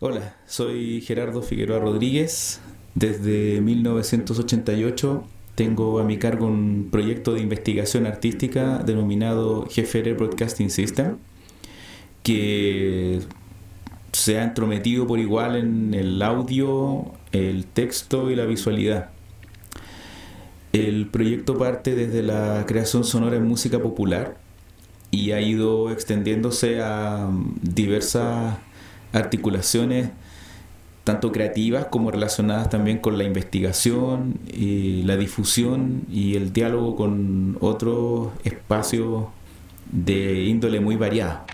Hola, soy Gerardo Figueroa Rodríguez. Desde 1988 tengo a mi cargo un proyecto de investigación artística denominado GFR Broadcasting System, que se ha entrometido por igual en el audio, el texto y la visualidad. El proyecto parte desde la creación sonora en música popular y ha ido extendiéndose a diversas articulaciones, tanto creativas como relacionadas también con la investigación y la difusión y el diálogo con otros espacios de índole muy variada.